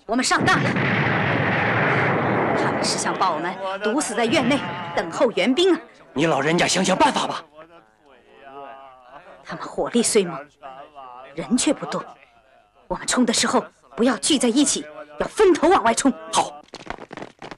我们上当了。他们是想把我们毒死在院内，等候援兵啊！ 你老人家想想办法吧。 他们火力虽猛，人却不多。我们冲的时候不要聚在一起，要分头往外冲。 好。